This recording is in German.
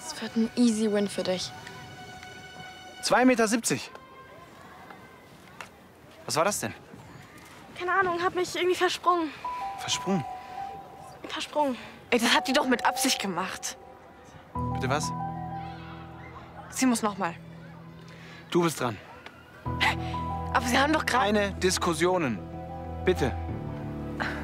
Es wird ein easy Win für dich. 2,70 Meter. Was war das denn? Keine Ahnung, hab mich irgendwie versprungen. Versprungen? Versprungen. Ey, das hat die doch mit Absicht gemacht. Bitte was? Sie muss noch mal. Du bist dran. Aber Sie haben doch gerade... Keine Diskussionen. Bitte.